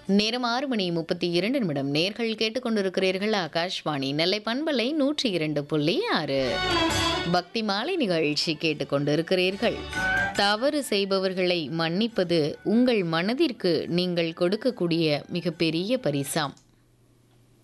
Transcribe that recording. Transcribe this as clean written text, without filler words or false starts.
நேரம் 6:32 நேர்கள் கேட்டுக்கொண்டிருக்கிறீர்கள் ஆகாஷ்வாணி நெல்லை பண்பலை 102.6 பக்தி மாலை நிகழ்ச்சி கேட்டுக்கொண்டிருக்கிறீர்கள். தவறு செய்பவர்களை மன்னிப்பது உங்கள் மனதிற்கு நீங்கள் கொடுக்கக்கூடிய மிகப்பெரிய பரிசாம்.